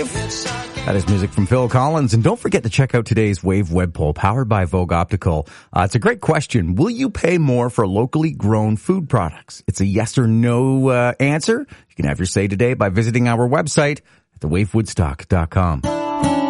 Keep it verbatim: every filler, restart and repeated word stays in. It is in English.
That is music from Phil Collins. And don't forget to check out today's Wave Web Poll powered by Vogue Optical. Uh, it's a great question. Will you pay more for locally grown food products? It's a yes or no uh, answer. You can have your say today by visiting our website at the wave woodstock dot com.